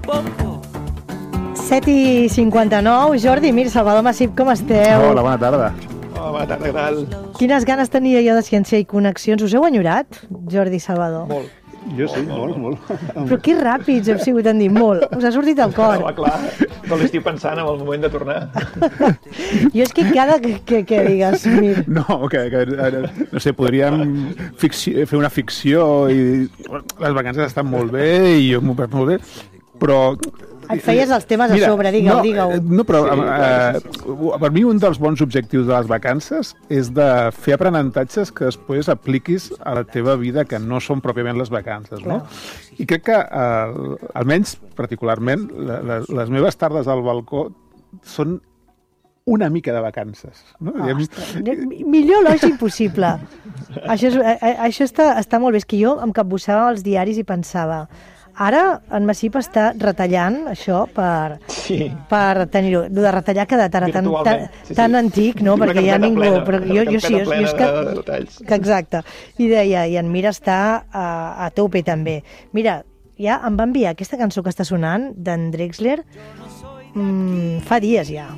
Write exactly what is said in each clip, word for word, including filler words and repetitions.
set i cinquanta-nou. Jordi, Mir, Salvador Massip, com esteu? Hola, bona tarda. Hola, bona tarda, què tal? Quines ganes tenia jo de Ciència i Connexions. Us heu enyorat, Jordi i Salvador? Molt. Jo sí, molt, molt. Però que ràpids heu sigut en dir molt. Us ha sortit el cor. Home, clar, tot l'estiu pensant en el moment de tornar. Jo és que cada que, que, que digues, Mir... No, que, que no sé, podríem ficció, fer una ficció i les vacances estan molt bé i jo m'ho pres molt bé, però... Et feies els temes Mira, a sobre, digue-ho, no, digue-ho. No, però eh, per mi un dels bons objectius de les vacances és de fer aprenentatges que després apliquis a la teva vida, que no són pròpiament les vacances, no? I crec que, eh, almenys particularment, les, les meves tardes al balcó són una mica de vacances. No? Ostres, millor lògic possible. Això, és, això està, està molt bé. És que jo em capbussava als diaris i pensava... Ara en Massip està retallant això per, sí. per tenir-ho. El de retallar ha quedat ara tan, tan, sí, sí. tan antic, no? Una Perquè ja ningú... Plena, però jo, jo sí, jo, jo és que, de que exacte. I deia, i en Mira està a, a tope també. Mira, ja em va enviar aquesta cançó que està sonant d'en Drexler mmm, fa dies ja.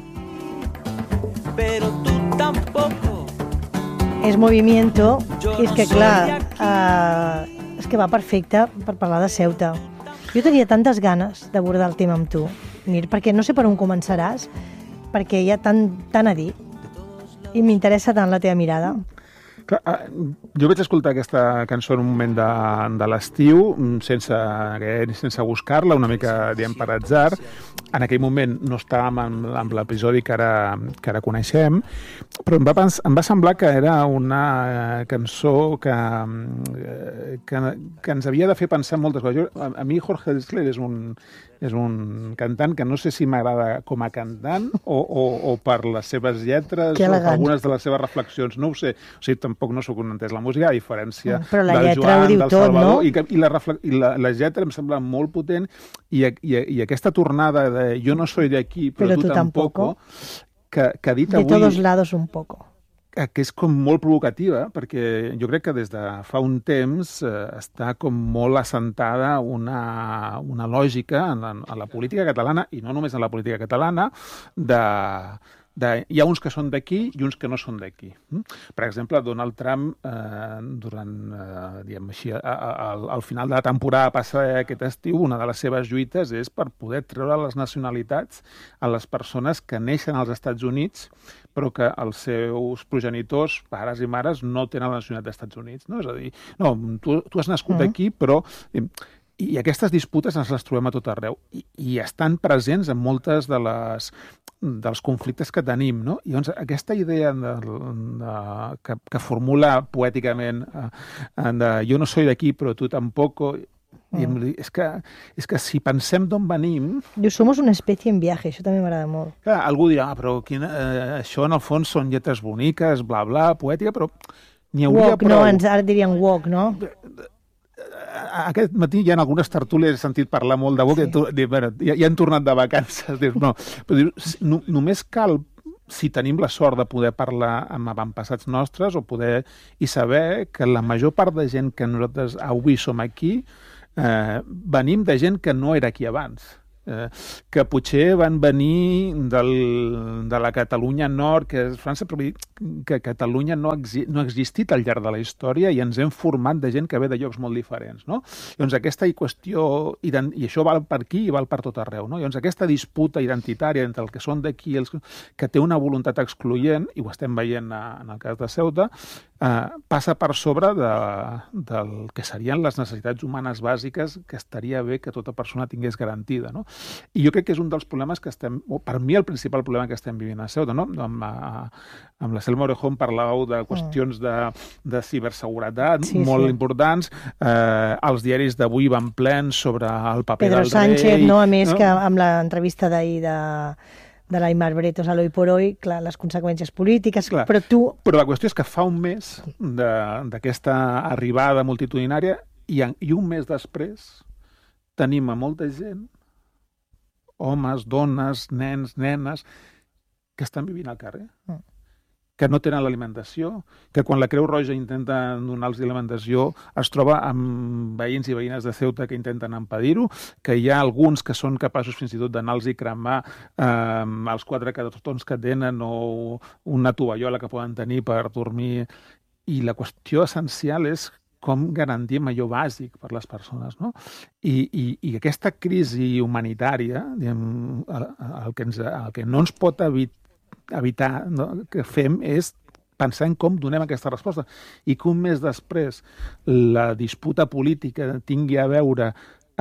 Pero tú tampoco. És Movimiento, i és que clar... Uh, és que va perfecte per parlar de Ceuta. Jo tenia tantes ganes d'abordar el tema amb tu, Mir, perquè no sé per on començaràs, perquè hi ha tant, tant a dir i m'interessa tant la teva mirada. Clar, jo vaig escoltar aquesta cançó en un moment de, de l'estiu, sense, sense buscar-la, una mica, diguem, per atzar. En aquell moment no estàvem en, en l'episodi que ara, que ara coneixem, però em va, pens, em va semblar que era una cançó que, que, que ens havia de fer pensar moltes coses. A, a mi Jorge Drexler és un, és un cantant que no sé si m'agrada com a cantant o, o, o per les seves lletres o per algunes de les seves reflexions, no ho sé. O sigui, tampoc no sóc un entès la música, a diferència però la del lletra Joan, ho diu del tot, Salvador, no? i, que, i, la, i la, la lletra em sembla molt potent i, i, i aquesta tornada de jo no soy de aquí, però, però tu, tu tampoco, que, que ha dit avui... De todos lados un poco. Que és com molt provocativa, perquè jo crec que des de fa un temps eh, està com molt assentada una, una lògica en la, en la política catalana, i no només en la política catalana, de... De, hi ha uns que són d'aquí i uns que no són d'aquí. Per exemple, Donald Trump, eh, durant, eh, diguem així, a, a, al, al final de la temporada passada aquest estiu, una de les seves lluites és per poder treure les nacionalitats a les persones que neixen als Estats Units però que els seus progenitors, pares i mares, no tenen la nacionalitat dels Estats Units. No? És a dir, no, tu, tu has nascut mm. aquí, però... I aquestes disputes ens les trobem a tot arreu i, i estan presents en moltes de les, dels conflictes que tenim, no? I llavors aquesta idea de, de, que, que formula poèticament eh, de jo no soy d'aquí però tu tampoco, mm. és, que, és que si pensem d'on venim... Diu, somos una especie en viaje, això també m'agrada molt. Clar, algú dirà, ah, però quina, eh, això en el fons són lletres boniques, bla, bla, poètica, però n'hi hauria walk, prou... No, ens, ara dirien walk, no? Aquest matí ja en algunes tertúlies he sentit parlar molt de Vox, sí. i, bueno, ja, ja han tornat de vacances. Dius, no, però dius, no, només cal, si tenim la sort de poder parlar amb avantpassats nostres o poder i saber que la major part de gent que nosaltres avui som aquí eh, venim de gent que no era aquí abans. Eh, que potser van venir del, de la Catalunya Nord, que és França, però que Catalunya no, exi, no ha existit al llarg de la història i ens hem format de gent que ve de llocs molt diferents, no? Llavors aquesta qüestió, i això val per aquí i val per tot arreu, no? Llavors aquesta disputa identitària entre el que són d'aquí, els que té una voluntat excloent, i ho estem veient en el cas de Ceuta, eh, passa per sobre de, del que serien les necessitats humanes bàsiques que estaria bé que tota persona tingués garantida, no? I jo crec que és un dels problemes que estem, o per mi el principal problema que estem vivint a Ceuta, no? Amb, amb la Selma Orejón parlàveu de qüestions de, de ciberseguretat sí, molt sí. importants, eh, els diaris d'avui van plens sobre el paper Pedro del Sánchez, rei... no? A més no? que amb l'entrevista d'ahir de... de l'Aimar Bretos a l'Hoy por Hoy, clar, les conseqüències polítiques, clar, però tu... Però la qüestió és que fa un mes d'aquesta arribada multitudinària i, i un mes després tenim a molta gent, homes, dones, nens, nenes, que estan vivint al carrer. Mm. que no tenen l'alimentació, que quan la Creu Roja intenta donar-los alimentació es troba amb veïns i veïnes de Ceuta que intenten impedir-ho, que hi ha alguns que són capaços fins i tot d'anar-los i cremar eh, els quatre cartons que tenen o una tovallola que poden tenir per dormir. I la qüestió essencial és com garantim allò bàsic per les persones, no? I, i, i aquesta crisi humanitària, diguem, el, el, que ens, el que no ens pot evitar, evitar no? que fem és pensar en com donem aquesta resposta i que un mes després la disputa política tingui a veure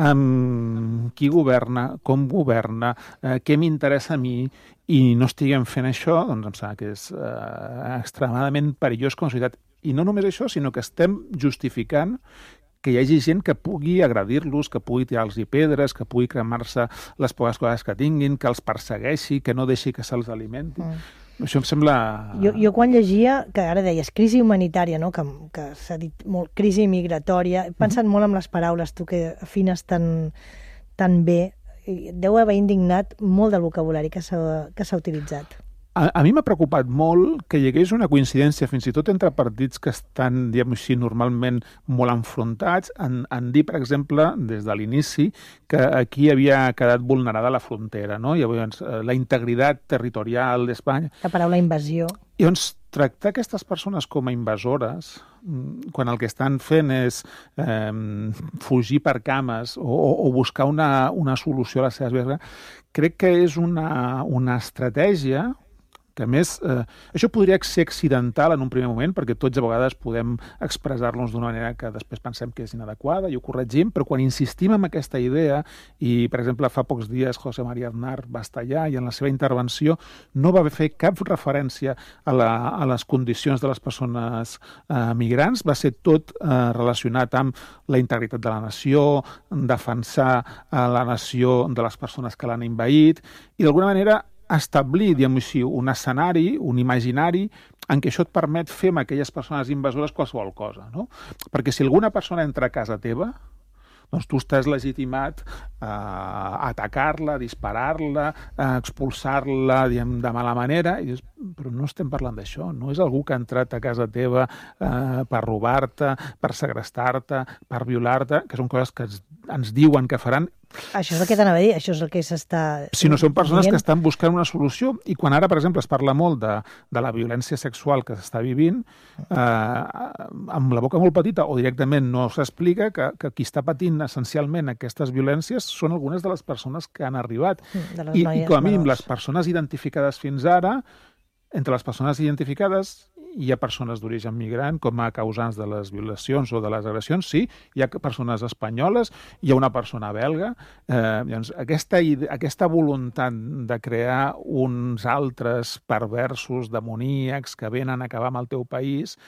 amb qui governa, com governa, eh, què m'interessa a mi, i no estiguem fent això, doncs em sembla que és eh, extremadament perillós com a societat. I no només això, sinó que estem justificant que hi hagi gent que pugui agredir-los, que pugui tirar-los pedres, que pugui cremar-se les poques coses que tinguin, que els persegueixi, que no deixi que se'ls alimenti. Mm. Això em sembla... Jo, jo quan llegia, que ara deies crisi humanitària, no? que, que s'ha dit molt crisi migratòria, he pensat mm. molt amb les paraules, tu que afines tan, tan bé, deu haver indignat molt del vocabulari que s'ha que s'ha utilitzat. A, a mi m'ha preocupat molt que hi hagués una coincidència, fins i tot entre partits que estan, diguem així, normalment molt enfrontats, en, en dir, per exemple, des de l'inici, que aquí havia quedat vulnerada la frontera, no? Llavors, la integritat territorial d'Espanya. La paraula invasió. I doncs, tractar aquestes persones com a invasores, quan el que estan fent és eh, fugir per cames o, o, o buscar una, una solució a les seves vides, crec que és una, una estratègia que a més, eh, això podria ser accidental en un primer moment, perquè tots a vegades podem expressar-nos d'una manera que després pensem que és inadequada i ho corregim, però quan insistim en aquesta idea, i per exemple fa pocs dies José María Aznar va estar allà i en la seva intervenció no va fer cap referència a, la, a les condicions de les persones eh, migrants, va ser tot eh, relacionat amb la integritat de la nació, defensar eh, la nació de les persones que l'han envaït, i d'alguna manera establir, diguem així, un escenari, un imaginari, en què això et permet fer amb aquelles persones invasores qualsevol cosa, no? Perquè si alguna persona entra a casa teva, doncs tu estàs legitimat a atacar-la, a disparar-la, a expulsar-la, diguem, de mala manera, i dius, però no estem parlant d'això, no és algú que ha entrat a casa teva eh, per robar-te, per segrestar-te, per violar-te, que són coses que ens, ens diuen que faran. Això és el que t'anava a dir, això és el que s'està... Si no són persones que estan buscant una solució, i quan ara, per exemple, es parla molt de, de la violència sexual que s'està vivint, eh, amb la boca molt petita, o directament no s'explica que, que qui està patint essencialment aquestes violències són algunes de les persones que han arribat. I, i com a mínim, les persones identificades fins ara, entre les persones identificades hi ha persones d'origen migrant com a causants de les violacions o de les agressions, sí, hi ha persones espanyoles, hi ha una persona belga. Eh, doncs aquesta, aquesta voluntat de crear uns altres perversos, demoníacs, que venen a acabar amb el teu país,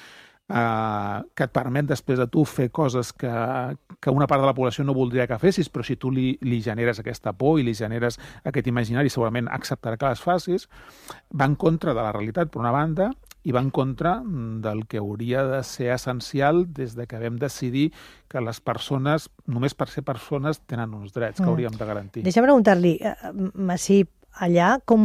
Uh, que et permet després de tu fer coses que, que una part de la població no voldria que fessis, però si tu li, li generes aquesta por i li generes aquest imaginari, segurament acceptarà que les facis, va en contra de la realitat, per una banda, i va en contra del que hauria de ser essencial des de que vam decidir que les persones, només per ser persones, tenen uns drets que hauríem de garantir. Deixa preguntar-li, Massip, allà, com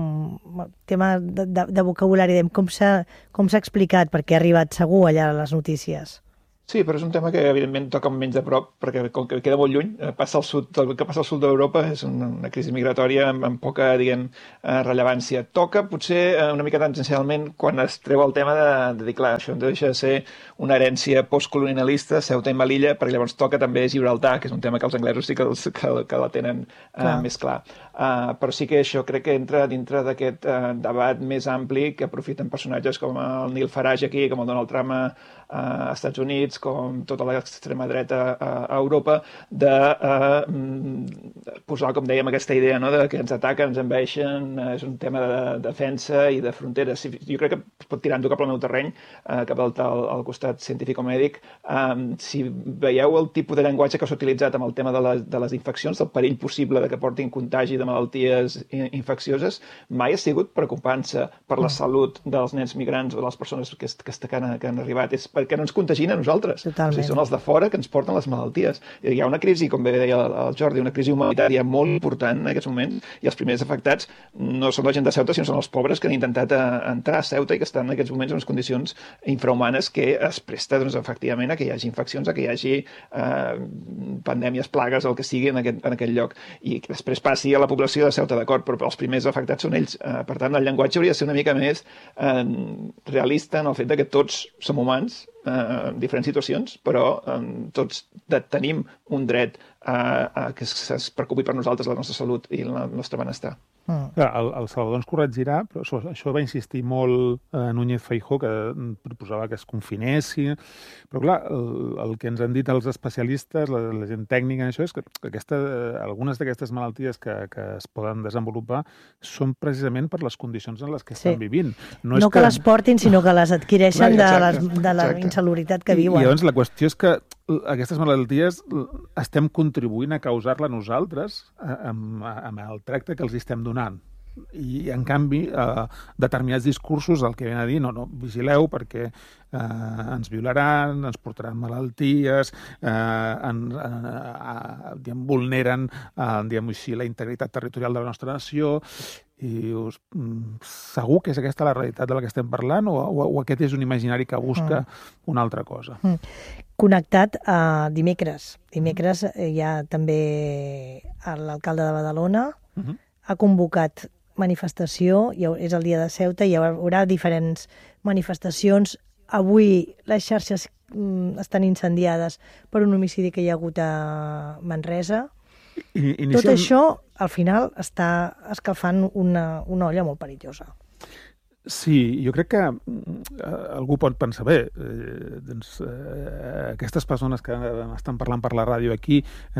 tema de, de, de vocabulari, com s'ha com s'ha explicat, perquè ha arribat segur allà a les notícies? Sí, però és un tema que evidentment toca menys de prop, perquè com que queda molt lluny, passa al sud, el que passa al sud d'Europa és una, una crisi migratòria amb, amb poca, diguem, rellevància. Toca potser una mica tangencialment quan es treu el tema de, de dir, clar, això deixa de ser una herència postcolonialista, Ceuta i Melilla, perquè llavors toca també Gibraltar, que és un tema que els anglesos sí que, els, que, que la tenen uh, més clar. Uh, però sí que això crec que entra dintre d'aquest uh, debat més ampli que aprofiten personatges com el Nigel Farage aquí, com el Donald Trump a uh, Estats Units, com tota l'extrema dreta a, a Europa, de uh, posar, com dèiem, aquesta idea, no?, de que ens ataquen, ens envaeixen, uh, és un tema de defensa i de fronteres. Jo crec que es pot tirar-ho cap al meu terreny, uh, cap al, al, al costat científic-mèdic. Um, si veieu el tipus de llenguatge que s'ha utilitzat amb el tema de, la, de les infeccions, del perill possible de que portin contagi de malalties infeccioses, mai ha sigut preocupant-se per la salut dels nens migrants o de les persones que, que, que, han, que han arribat. És perquè no ens contagien a nosaltres. Totalment. O sigui, són els de fora que ens porten les malalties. Hi ha una crisi, com bé deia el Jordi, una crisi humanitària majoria molt important en aquests moments, i els primers afectats no són la gent de Ceuta, sinó són els pobres que han intentat a, a entrar a Ceuta i que estan en aquests moments en unes condicions infrahumanes que es presta, doncs, efectivament, a que hi hagi infeccions, a que hi hagi eh, pandèmies, plagues, el que sigui en aquest, en aquest lloc, i que després passi a la població de Ceuta, d'acord, però els primers afectats són ells. Eh, per tant, el llenguatge hauria de ser una mica més eh, realista en el fet de que tots som humans, Uh, en diferents situacions, però um, tots de, tenim un dret a, a que es, es preocupi per nosaltres la nostra salut i el nostre benestar. Mm. Clar, el, el Salvador ens corregirà, però això, això va insistir molt eh, Núñez Feijóo, que proposava que es confinessin, però clar, el, el que ens han dit els especialistes, la, la gent tècnica en això, és que aquesta, algunes d'aquestes malalties que, que es poden desenvolupar són precisament per les condicions en les que estan sí. vivint. No, no és que... que les portin, sinó que les adquireixen clar, de, les, de la exacte. insalubриtat que I, viuen. I llavors la qüestió és que aquestes malalties estem contribuint a causar-la nosaltres amb, amb el tracte que els estem donant. I, en canvi, eh, determinats discursos el que ven a dir, no, no, vigileu perquè eh, ens violaran, ens portaran malalties, eh, en, eh, eh, diguem, vulneren eh, diguem així, la integritat territorial de la nostra nació, i us, segur que és aquesta la realitat de la que estem parlant o, o, o aquest és un imaginari que busca mm. una altra cosa? Mm. Connectat a dimecres. Dimecres hi ha també l'alcalde de Badalona, mm-hmm. ha convocat manifestació, és el dia de Ceuta, hi haurà diferents manifestacions. Avui les xarxes mm, estan incendiades per un homicidi que hi ha hagut a Manresa. Inicial... Tot això, al final, està escalfant una, una olla molt perillosa. Sí, jo crec que eh, algú pot pensar, bé, eh, doncs, eh, aquestes persones que estan parlant per la ràdio aquí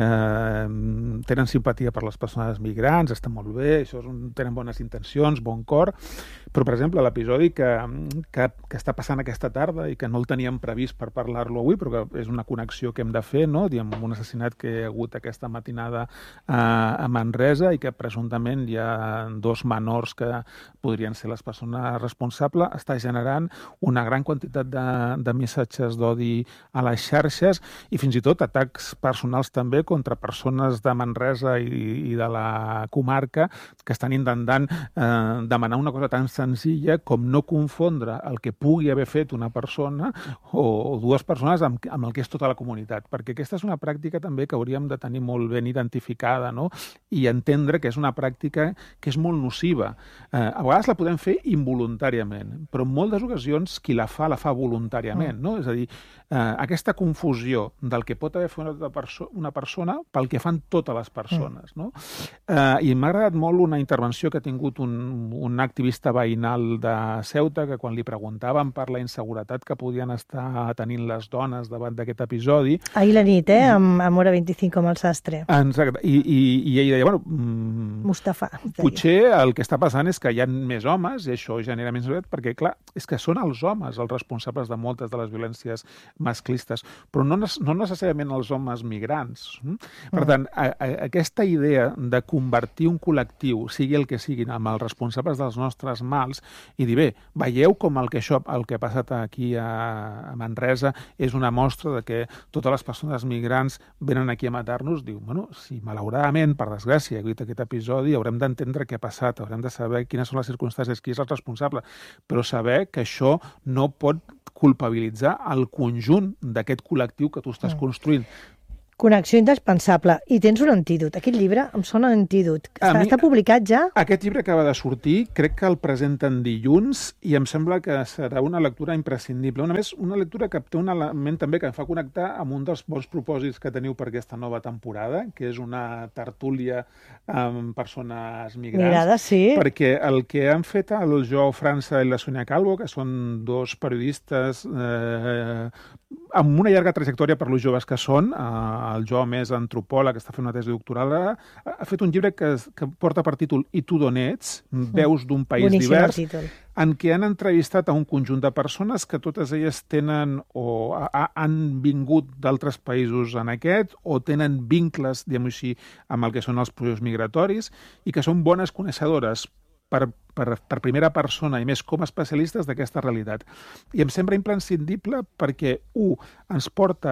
eh, tenen simpatia per les persones migrants, està molt bé, això és un, tenen bones intencions, bon cor, però, per exemple, l'episodi que, que, que està passant aquesta tarda i que no el teníem previst per parlar-lo avui, però que és una connexió que hem de fer, no? Diguem, un assassinat que hi ha hagut aquesta matinada a, a Manresa i que presumptament hi ha dos menors que podrien ser les persones responsable, està generant una gran quantitat de, de missatges d'odi a les xarxes i fins i tot atacs personals també contra persones de Manresa i, i de la comarca que estan intentant eh, demanar una cosa tan senzilla com no confondre el que pugui haver fet una persona o, o dues persones amb, amb el que és tota la comunitat, perquè aquesta és una pràctica també que hauríem de tenir molt ben identificada, no? I entendre que és una pràctica que és molt nociva. Eh, a vegades la podem fer involuntàriament, però en moltes ocasions qui la fa, la fa voluntàriament, no? És a dir, eh, aquesta confusió del que pot haver fet una, perso una persona pel que fan totes les persones, no? Eh, I m'ha agradat molt una intervenció que ha tingut un, un activista veïnal de Ceuta, que quan li preguntaven per la inseguretat que podien estar tenint les dones davant d'aquest episodi... Ahir la nit, eh? Amb, amb Hora vint-i-cinc com el sastre. Exacte. I, i, i ell deia, bueno... Mm, Mustafa. Potser el que està passant és que hi ha més homes i això genera més inseguretat, perquè, clar, és que són els homes els responsables de moltes de les violències masclistes, però no, no necessàriament els homes migrants. Per tant, a, a, aquesta idea de convertir un col·lectiu, sigui el que siguin, amb els responsables dels nostres mals, i dir, bé, veieu com el que, això, el que ha passat aquí a, a Manresa és una mostra de que totes les persones migrants venen aquí a matar-nos, diu, bueno, si malauradament, per desgràcia, ha hagut aquest episodi, haurem d'entendre què ha passat, haurem de saber quines són les circumstàncies, qui és el responsable, però saber que això no pot culpabilitzar el conjunt d'aquest col·lectiu que tu estàs construint. Connexió indispensable. I tens un antídot. Aquest llibre em sona antídot. Està, mi, està publicat ja? Aquest llibre acaba de sortir, crec que el presenten dilluns i em sembla que serà una lectura imprescindible. Una més, una lectura que té un element també que em fa connectar amb un dels bons propòsits que teniu per aquesta nova temporada, que és una tertúlia amb persones migrants. Migrades, sí. Perquè el que han fet el Joao França i la Sonia Calvo, que són dos periodistes eh, amb una llarga trajectòria per los joves que són, eh, el Joao més antropòleg, que està fent una tesi doctoral, ha fet un llibre que, que porta per títol I tu d'on ets? Veus d'un país Boníssim divers, títol. En què han entrevistat a un conjunt de persones que totes elles tenen o ha, han vingut d'altres països en aquest o tenen vincles, diguem-ho així, amb el que són els processos migratoris i que són bones coneixedores per, per, per primera persona i més com a especialistes d'aquesta realitat. I em sembla imprescindible perquè, u, ens porta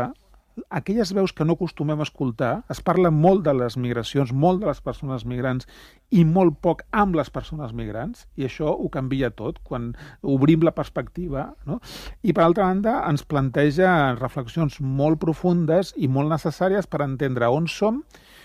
aquelles veus que no acostumem a escoltar, es parla molt de les migracions, molt de les persones migrants i molt poc amb les persones migrants, i això ho canvia tot quan obrim la perspectiva, no? I per altra banda ens planteja reflexions molt profundes i molt necessàries per entendre on som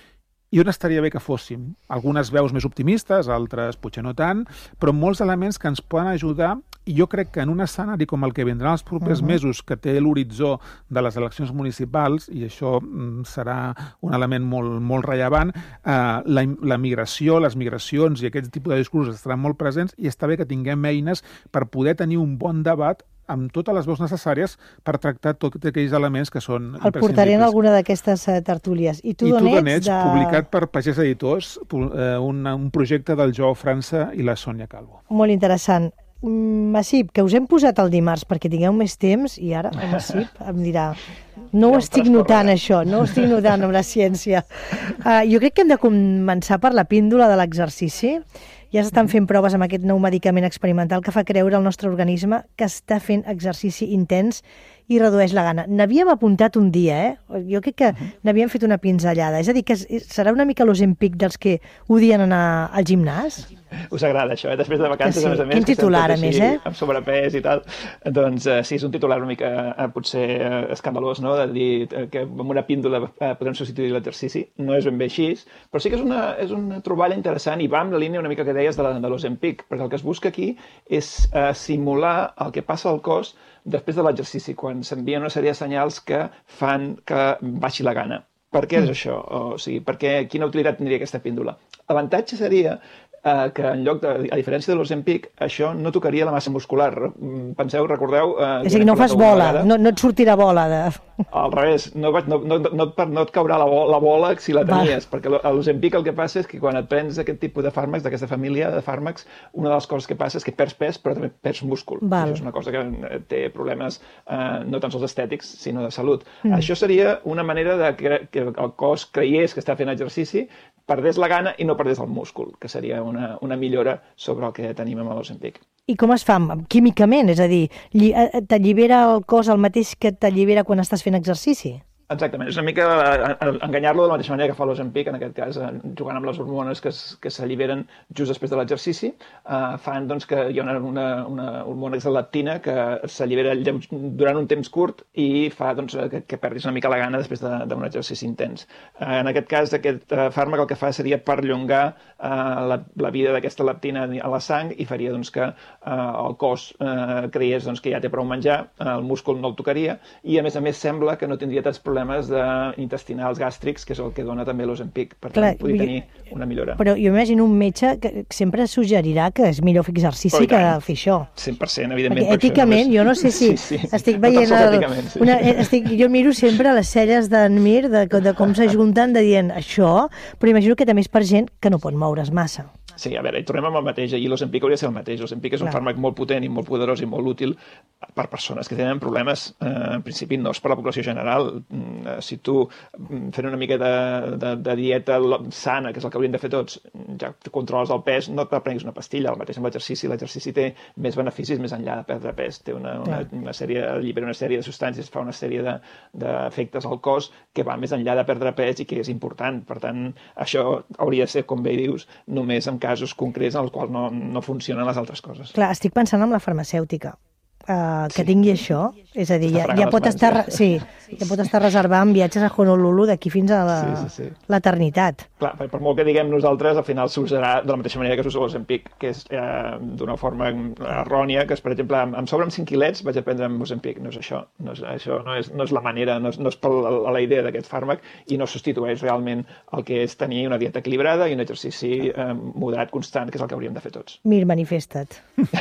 i on estaria bé que fóssim. Algunes veus més optimistes, altres potser no tant, però molts elements que ens poden ajudar, i jo crec que en un escenari com el que vindrà els propers uh-huh. mesos, que té l'horitzó de les eleccions municipals, i això mm, serà un element molt, molt rellevant, eh, la, la migració, les migracions i aquest tipus de discursos estaran molt presents, i està bé que tinguem eines per poder tenir un bon debat amb totes les veus necessàries per tractar tots aquells elements que són imprescindibles. El portaré en alguna d'aquestes uh, tertúlies. I tu, I d'on tu ets? ets, de... publicat per Pagès Editors, un, un projecte del Joao França i la Sònia Calvo. Molt interessant. Massip, que us hem posat el dimarts perquè tingueu més temps, i ara el Massip em dirà no ho estic notant això, no ho estic notant amb la ciència. Uh, jo crec que hem de començar per la píndola de l'exercici. Ja s'estan fent proves amb aquest nou medicament experimental que fa creure al nostre organisme que està fent exercici intens i redueix la gana. N'havíem apuntat un dia, eh? Jo crec que n'havíem fet una pinzellada. És a dir, que serà una mica l'Ozempic dels que odien anar al gimnàs? Us agrada això, eh? Després de vacances, sí. a més a més, Quin titular, a més, eh? Amb sobrepès i tal. Doncs eh, sí, és un titular una mica eh, potser eh, escandalós, no?, de dir eh, que amb una píndola eh, podem substituir l'exercici. No és ben bé així, però sí que és una, és una troballa interessant i va en la línia una mica que deies de, la, de l'Ozempic, perquè el que es busca aquí és eh, simular el que passa al cos després de l'exercici, quan s'envien una sèrie de senyals que fan que baixi la gana. Per què és això? O sigui, per què, quina utilitat tindria aquesta píndola? L'avantatge seria eh, que en lloc de, a diferència de l'Ozempic, això no tocaria la massa muscular. Penseu, recordeu... Eh, és a dir, no fas bola, no, no et sortirà bola de... Al revés, no, no, no, no, et, no et caurà la bola, la bola si la tenies, Va. perquè l'Ozempic el que passa és que quan et prens aquest tipus de fàrmacs, d'aquesta família de fàrmacs, una de les coses que passa és que perds pes, però també perds múscul. Això és una cosa que té problemes eh, no tan sols estètics, sinó de salut. Mm. Això seria una manera de que, que el cos creiés que està fent exercici, perdés la gana i no perdés el múscul, que seria una, una millora sobre el que tenim amb l'Ozempic. I com es fa? Químicament? És a dir, t'allibera el cos el mateix que t'allibera quan estàs fent exercici? Exactament, és una mica enganyar-lo de la mateixa manera que fa l'Ozempic, en aquest cas, jugant amb les hormones que, que s'alliberen just després de l'exercici, uh, fan doncs, que hi ha una, una, una hormona que és la leptina que s'allibera durant un temps curt i fa doncs, que, que perdis una mica la gana després d'un de, exercici intens. Uh, en aquest cas, aquest uh, fàrmac el que fa seria perllongar uh, la, la vida d'aquesta leptina a la sang i faria doncs, que uh, el cos uh, creiés doncs, que ja té prou menjar, uh, el múscul no el tocaria i a més a més sembla que no tindria tants problemes problemes intestinals gàstrics, que és el que dona també l'Ozempic, per tant, podria tenir una millora. Però jo imagino un metge que sempre suggerirà que és millor fer exercici que fer això. cent per cent, evidentment. Perquè èticament, jo no sé si sí, sí. estic veient... No el, sí. una, estic, jo miro sempre les celles d'en Mir, de, de com s'ajunten, de dient això, però imagino que també és per gent que no pot moure's massa. Sí, a veure, hi tornem amb el mateix, i l'Ozempic hauria de ser el mateix. L'Ozempic és un Clar. fàrmac molt potent i molt poderós i molt útil per persones que tenen problemes, eh, en principi no és per la població general. Si tu fent una mica de, de, de dieta sana, que és el que hauríem de fer tots, ja controles el pes, no et prenguis una pastilla, el mateix amb l'exercici. L'exercici té més beneficis més enllà de perdre pes, té una, una, una sèrie, allibera una sèrie de substàncies, fa una sèrie d'efectes al cos que va més enllà de perdre pes i que és important. Per tant, això hauria de ser, com bé dius, només en casos concrets en els quals no, no funcionen les altres coses. Clar, estic pensant en la farmacèutica. Uh, que sí. tingui això, és a dir, ja, ja, pot mans, estar, ja. Sí, ja pot estar reservant viatges a Honolulu d'aquí fins a l'eternitat. Sí, sí, sí. Clar, per, per molt que diguem nosaltres, al final s'usarà de la mateixa manera que s'usa l'Ozempic, que és eh, d'una forma errònia, que és, per exemple, em, em sobren cinc quilets, vaig a prendre amb Ozempic. No és això, no és, això no, és, no és la manera, no és, no és per la, la idea d'aquest fàrmac i no substitueix realment el que és tenir una dieta equilibrada i un exercici eh, moderat, constant, que és el que hauríem de fer tots. Mir, manifesta't.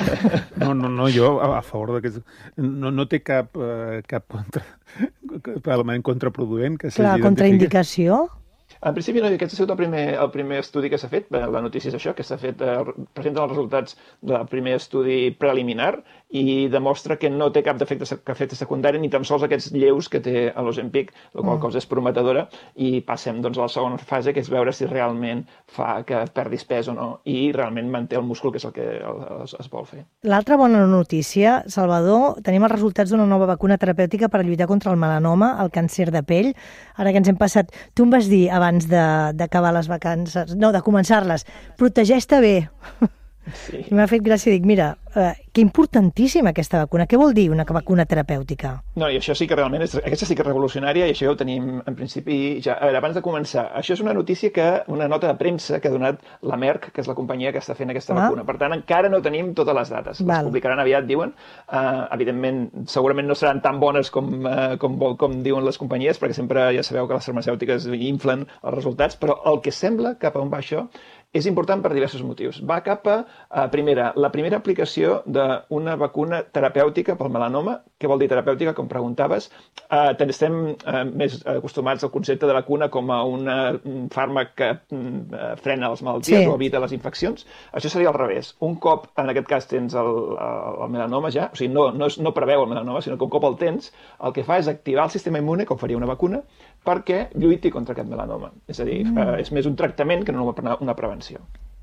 No, no, no, jo a, a favor d'aquest... No, no té cap, eh, cap, contra, cap element contraproduent que Clar, contraindicació? En principi, no, aquest ha sigut el primer, el primer estudi que s'ha fet. La notícia és això, que s'ha fet, eh, presenten els resultats del primer estudi preliminar i demostra que no té cap efecte, efecte secundari ni tan sols aquests lleus que té l'Ozempic, la qual mm. cosa és prometedora, i passem doncs, a la segona fase, que és veure si realment fa que perdis pes o no, i realment manté el múscul, que és el que es, es vol fer. L'altra bona notícia, Salvador, tenim els resultats d'una nova vacuna terapèutica per lluitar contra el melanoma, el càncer de pell. Ara que ens hem passat... Tu em vas dir abans d'acabar les vacances, no, de començar-les, protegeix-te bé. Sí. I m'ha fet gràcia, dic, mira, eh, que importantíssima aquesta vacuna. Què vol dir una vacuna terapèutica? No, i això sí que realment, és, aquesta sí que és revolucionària i això ja ho tenim en principi ja. A veure, abans de començar, això és una notícia que, una nota de premsa que ha donat la Merck, que és la companyia que està fent aquesta ah. vacuna. Per tant, encara no tenim totes les dates. Les Val. publicaran aviat, diuen. Uh, evidentment, segurament no seran tan bones com, uh, com, com diuen les companyies, perquè sempre ja sabeu que les farmacèutiques inflen els resultats, però el que sembla cap a on va això és important per diversos motius. Va cap a, a primera, la primera aplicació d'una vacuna terapèutica pel melanoma. Què vol dir terapèutica, com preguntaves? Uh, estem uh, més acostumats al concepte de vacuna com a una, un fàrmac que uh, frena les malalties sí. o evita les infeccions. Això seria al revés. Un cop, en aquest cas, tens el, el melanoma ja, o sigui, no, no, no preveu el melanoma, sinó que un cop el tens, el que fa és activar el sistema immune, com faria una vacuna, perquè lluiti contra aquest melanoma. És a dir, mm. uh, és més un tractament que no una, una prevenció.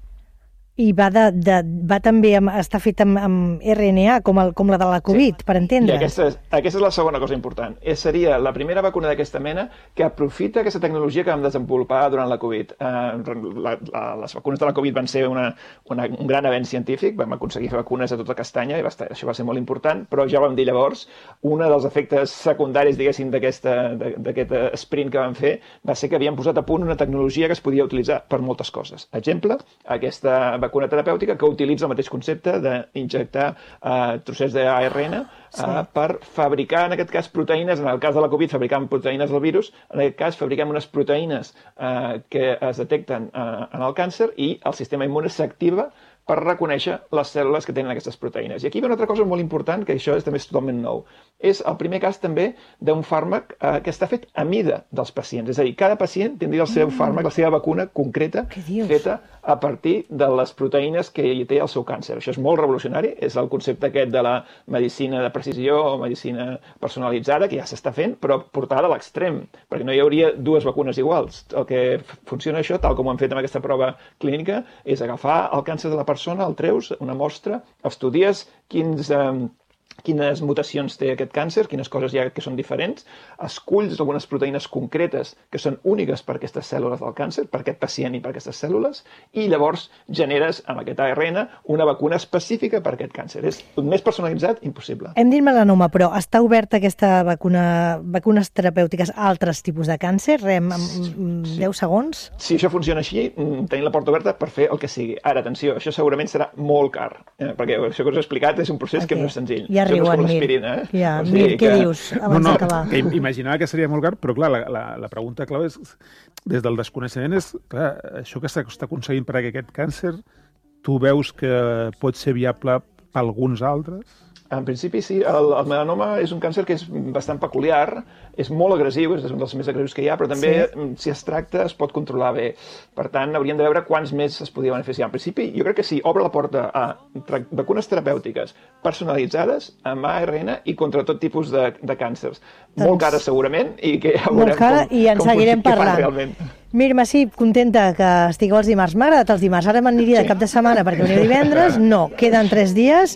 I va, de, de, va també amb, està fet amb, amb R N A, com, el, com la de la Covid, sí. per entendre. I aquesta és, aquesta és la segona cosa important. És, seria la primera vacuna d'aquesta mena que aprofita aquesta tecnologia que vam desenvolupar durant la Covid. Uh, la, la, les vacunes de la Covid van ser una, una, un gran avenç científic, vam aconseguir fer vacunes a tota castanya, i va estar, això va ser molt important, però ja vam dir llavors, un dels efectes secundaris, diguéssim, d'aquest sprint que vam fer, va ser que havíem posat a punt una tecnologia que es podia utilitzar per moltes coses. Exemple, aquesta vacuna terapèutica que utilitza el mateix concepte d'injectar uh, trossets d'A R N uh, sí. per fabricar, en aquest cas, proteïnes. En el cas de la Covid, fabricant proteïnes del virus. En aquest cas, fabriquem unes proteïnes uh, que es detecten uh, en el càncer i el sistema immune s'activa per reconèixer les cèl·lules que tenen aquestes proteïnes. I aquí ve una altra cosa molt important, que això és, també és totalment nou. És el primer cas també d'un fàrmac eh, que està fet a mida dels pacients. És a dir, cada pacient tindria el seu mm. fàrmac, la seva vacuna concreta, feta a partir de les proteïnes que hi té el seu càncer. Això és molt revolucionari, és el concepte aquest de la medicina de precisió o medicina personalitzada, que ja s'està fent, però portada a l'extrem, perquè no hi hauria dues vacunes iguals. El que funciona això, tal com ho han fet amb aquesta prova clínica, és agafar el càncer de la persona, el treus, una mostra, estudies quins, eh, quines mutacions té aquest càncer, quines coses hi ha que són diferents, esculls algunes proteïnes concretes que són úniques per aquestes cèl·lules del càncer, per aquest pacient i per aquestes cèl·lules, i llavors generes amb aquest A R N una vacuna específica per aquest càncer. És el més personalitzat impossible. Hem dit melanoma, però està oberta aquesta vacuna, vacunes terapèutiques a altres tipus de càncer? Rem, en sí. deu segons? Si això funciona així, tenim la porta oberta per fer el que sigui. Ara, atenció, això segurament serà molt car, eh? perquè això que us he explicat és un procés okay. que no és senzill. Ja riuen, no Mir. Eh? Ja, o sigui, Mir, què que... dius abans no, no, d'acabar? Que imaginava que seria molt car, però clar, la, la, la pregunta clau és, des del desconeixement és, clar, això que s'està aconseguint per aquest càncer, tu veus que pot ser viable per alguns altres? En principi, sí. El, el melanoma és un càncer que és bastant peculiar, és molt agressiu, és un dels més agressius que hi ha, però també, sí. si es tracta, es pot controlar bé. Per tant, hauríem de veure quants més es podria beneficiar. En principi, jo crec que sí, obre la porta a vacunes terapèutiques personalitzades amb A R N i contra tot tipus de, de càncers. Doncs... Molt cara, segurament, i que ja veurem molt cara, com, i en com seguirem parlant. Mir Massip, contenta que estigueu els dimarts. M'ha agradat els dimarts. Ara m'aniria sí. de cap de setmana perquè veniu divendres. No, queden tres dies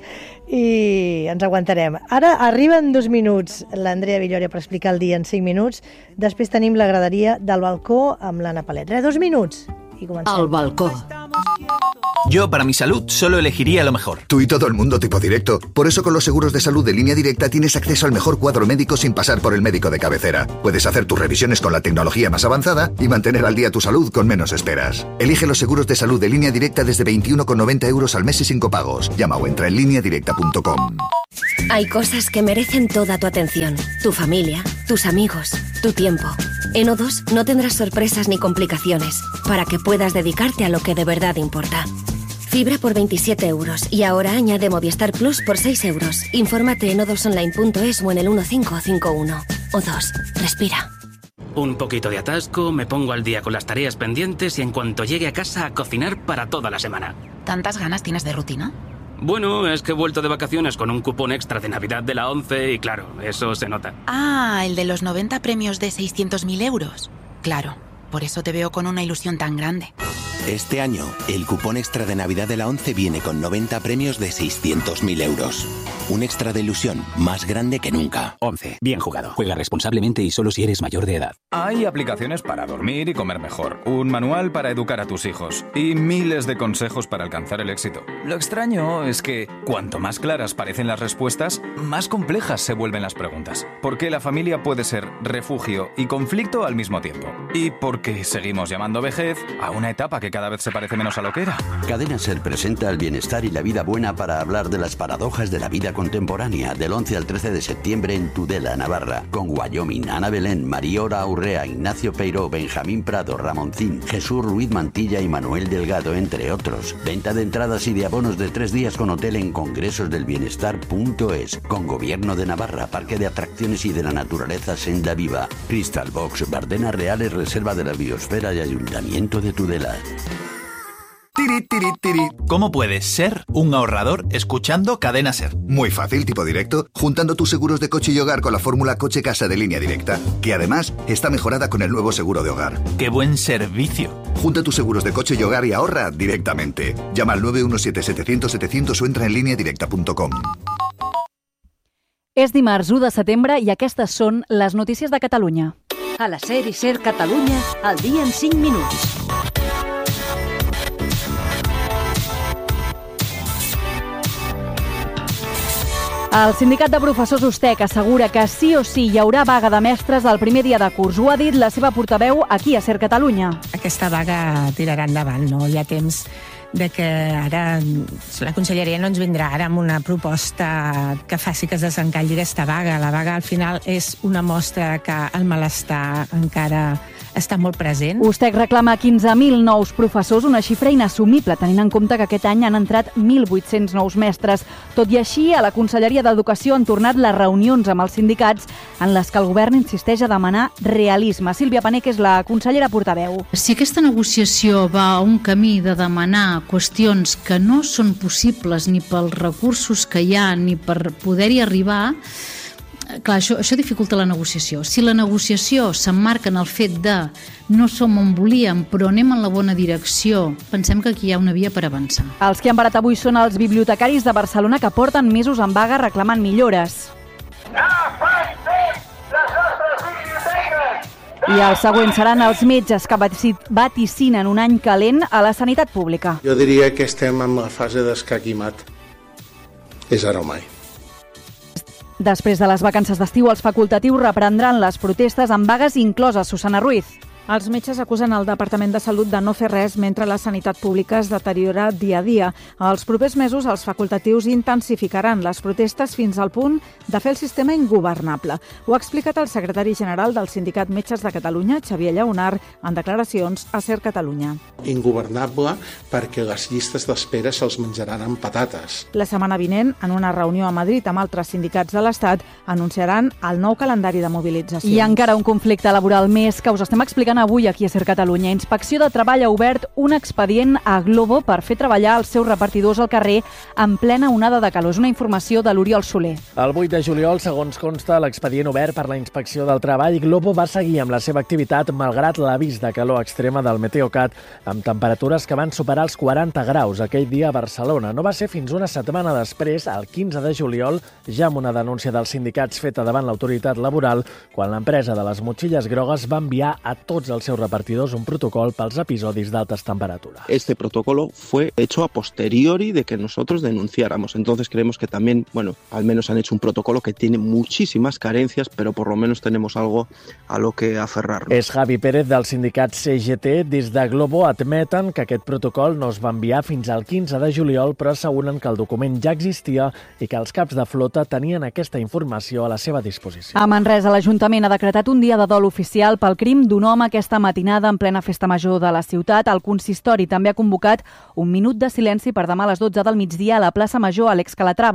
i ens aguantarem. Ara arriben dos minuts l'Andrea Villoria per explicar el dia en cinc minuts. Després tenim la graderia del balcó amb l'Anna Palet. Res, dos minuts i comencem. Al balcó. Yo, para mi salud, solo elegiría lo mejor. Tú y todo el mundo tipo directo. Por eso con los seguros de salud de Línea Directa tienes acceso al mejor cuadro médico sin pasar por el médico de cabecera. Puedes hacer tus revisiones con la tecnología más avanzada y mantener al día tu salud con menos esperas. Elige los seguros de salud de Línea Directa desde veintiuno con noventa euros al mes y sin copagos. Llama o entra en línea directa punto com. Hay cosas que merecen toda tu atención. Tu familia, tus amigos, tu tiempo. En O dos no tendrás sorpresas ni complicaciones para que puedas dedicarte a lo que de verdad importa. Fibra por veintisiete euros y ahora añade Movistar Plus por seis euros. Infórmate en o dos online punto es o en el uno cinco cinco uno. O dos, respira. Un poquito de atasco, me pongo al día con las tareas pendientes y en cuanto llegue a casa a cocinar para toda la semana. ¿Tantas ganas tienes de rutina? Bueno, es que he vuelto de vacaciones con un cupón extra de Navidad de la ONCE y claro, eso se nota. Ah, el de los noventa premios de seiscientos mil euros. Claro, por eso te veo con una ilusión tan grande. Este año, el cupón extra de Navidad de la ONCE viene con noventa premios de seiscientos mil euros. Un extra de ilusión más grande que nunca. ONCE. Bien jugado. Juega responsablemente y solo si eres mayor de edad. Hay aplicaciones para dormir y comer mejor, un manual para educar a tus hijos y miles de consejos para alcanzar el éxito. Lo extraño es que cuanto más claras parecen las respuestas, más complejas se vuelven las preguntas. Porque la familia puede ser refugio y conflicto al mismo tiempo. Y porque seguimos llamando vejez a una etapa que cada vez se parece menos a lo que era. Cadena SER presenta el bienestar y la vida buena para hablar de las paradojas de la vida contemporánea del once al trece de septiembre en Tudela, Navarra, con Wyoming, Ana Belén, Mariora Urrea, Ignacio Peiró, Benjamín Prado, Ramoncín, Jesús Ruiz Mantilla y Manuel Delgado, entre otros. Venta de entradas y de abonos de tres días con hotel en congresosdelbienestar punto es, con Gobierno de Navarra, Parque de Atracciones y de la Naturaleza Senda Viva, Crystal Box, Bardenas Reales, Reserva de la Biosfera y Ayuntamiento de Tudela. Tiri, tiri, tiri. ¿Cómo puedes ser un ahorrador escuchando Cadena SER? Muy fácil, tipo directo, juntando tus seguros de coche y hogar con la fórmula Coche-Casa de Línea Directa, que además está mejorada con el nuevo seguro de hogar. ¡Qué buen servicio! Junta tus seguros de coche y hogar y ahorra directamente. Llama al nueve uno siete setecientos setecientos o entra en línea directa punto com. És dimarts u de setembre i aquestes són les notícies de Catalunya. A la SER i SER Catalunya, al dia en cinc minuts. El sindicat de professors USTEC assegura que sí o sí hi haurà vaga de mestres el primer dia de curs. Ho ha dit la seva portaveu aquí a SER Catalunya. Aquesta vaga tirarà endavant, no? Hi ha temps de que ara la conselleria no ens vindrà ara amb una proposta que faci que es desencalli aquesta vaga. La vaga al final és una mostra que el malestar encara està molt present. USTEC reclama quinze mil nous professors, una xifra inassumible, tenint en compte que aquest any han entrat mil vuit-cents nous mestres. Tot i així, a la Conselleria d'Educació han tornat les reunions amb els sindicats en les que el govern insisteix a demanar realisme. Sílvia Pané, que és la consellera portaveu. Si aquesta negociació va a un camí de demanar qüestions que no són possibles ni pels recursos que hi ha ni per poder-hi arribar, clar, això, això dificulta la negociació. Si la negociació s'emmarca en el fet de no som on volíem, però anem en la bona direcció, pensem que aquí hi ha una via per avançar. Els que han parat avui són els bibliotecaris de Barcelona que porten mesos en vaga reclamant millores. I els següents seran els metges que vaticinen un any calent a la sanitat pública. Jo diria que estem en la fase d'escac i mat. És ara o mai. Després de les vacances d'estiu, els facultatius reprendran les protestes amb vagues incloses. Susana Ruiz. Els metges acusen el Departament de Salut de no fer res mentre la sanitat pública es deteriora dia a dia. Els propers mesos els facultatius intensificaran les protestes fins al punt de fer el sistema ingovernable. Ho ha explicat el secretari general del Sindicat Metges de Catalunya, Xavier Lleonard, en declaracions a SER Catalunya. Ingovernable perquè les llistes d'espera se'ls menjaran amb patates. La setmana vinent, en una reunió a Madrid amb altres sindicats de l'Estat, anunciaran el nou calendari de mobilitzacions. I encara un conflicte laboral més que us estem explicant avui aquí a SER Catalunya. Inspecció de Treball ha obert un expedient a Glovo per fer treballar els seus repartidors al carrer en plena onada de calor. És una informació de l'Oriol Soler. El vuit de juliol, segons consta l'expedient obert per la Inspecció del Treball, Glovo va seguir amb la seva activitat malgrat l'avís de calor extrema del Meteocat, amb temperatures que van superar els quaranta graus aquell dia a Barcelona. No va ser fins una setmana després, el quinze de juliol, ja amb una denúncia dels sindicats feta davant l'autoritat laboral, quan l'empresa de les motxilles grogues va enviar a tots els seus repartidors un protocol pels episodis d'altes temperaturas. Este protocolo fue hecho a posteriori de que nosotros denunciáramos. Entonces creemos que también, bueno, al menos han hecho un protocolo que tiene muchísimas carencias, pero por lo menos tenemos algo a lo que aferrarnos. És Javi Pérez del sindicat C G T. Des de Glovo admeten que aquest protocol no es va enviar fins al quinze de juliol, però asseguren que el document ja existia i que els caps de flota tenien aquesta informació a la seva disposició. A Manresa, l'Ajuntament ha decretat un dia de dol oficial pel crim d'un home aquesta matinada en plena festa major de la ciutat. El consistori també ha convocat un minut de silenci per demà a les dotze del migdia a la plaça Major a l'Ex Calatrava.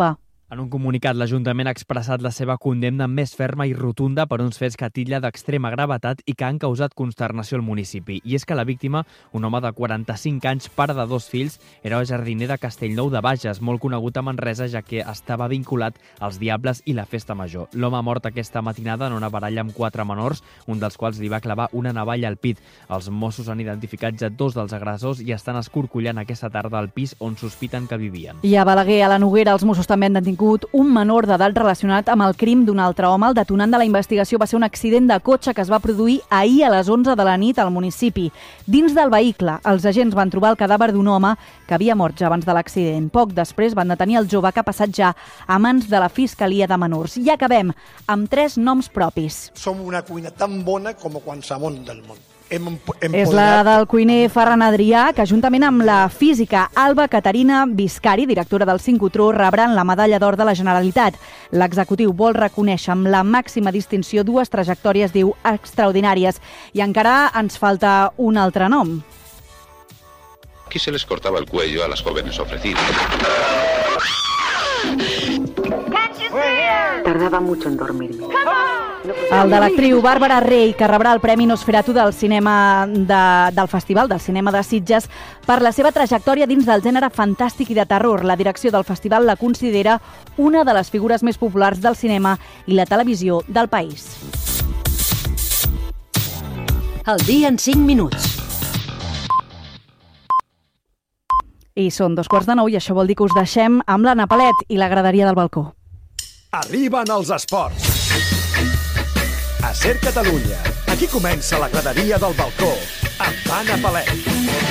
En un comunicat, l'Ajuntament ha expressat la seva condemna més ferma i rotunda per uns fets que titlla d'extrema gravetat i que han causat consternació al municipi. I és que la víctima, un home de quaranta-cinc anys, pare de dos fills, era el jardiner de Castellnou de Bages, molt conegut a Manresa, ja que estava vinculat als Diables i la Festa Major. L'home ha mort aquesta matinada en una baralla amb quatre menors, un dels quals li va clavar una navalla al pit. Els Mossos han identificat ja dos dels agressors i estan escorcollant aquesta tarda al pis on sospiten que vivien. I a Balaguer, a la Noguera, els Mossos també han detingut un menor d'edat relacionat amb el crim d'un altre home. El detonant de la investigació va ser un accident de cotxe que es va produir ahir a les onze de la nit al municipi. Dins del vehicle, els agents van trobar el cadàver d'un home que havia mort ja abans de l'accident. Poc després van detenir el jove que ha passat ja a mans de la Fiscalia de Menors. I acabem amb tres noms propis. Som una cuina tan bona com qualsevol del món. Hem, hem és la del cuiner Ferran Adrià, que juntament amb la física Alba Caterina Viscari, directora del Sincrotró, rebran la medalla d'or de la Generalitat. L'executiu vol reconèixer amb la màxima distinció dues trajectòries, diu, extraordinàries. I encara ens falta un altre nom. Aquí se les cortaba el cuello a las jóvenes ofrecidas. Tardaba mucho en dormirme. El de l'actriu Bàrbara Rey, que rebrà el Premi Nosferatu del cinema de, del Festival del Cinema de Sitges per la seva trajectòria dins del gènere fantàstic i de terror. La direcció del festival la considera una de les figures més populars del cinema i la televisió del país. El dia en cinc minuts. I són dos quarts de nou i això vol dir que us deixem amb l'Anna Palet i la graderia del balcó. Arriben els esports. A Ser Catalunya, aquí comença la graderia del balcó amb Anna Palet.